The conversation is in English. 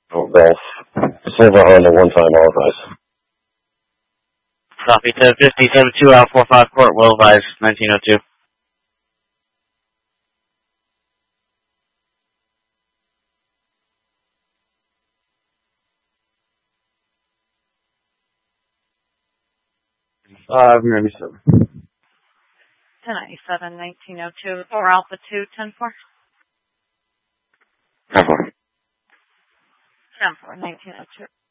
Golf. Silver Honda, one time authorized. Copy, 1050, 72 out 45 court, well advised, 1902. Maybe 1097, 1902, 4 Alpha 2, 10-4. 10-4. 10-4, 1902.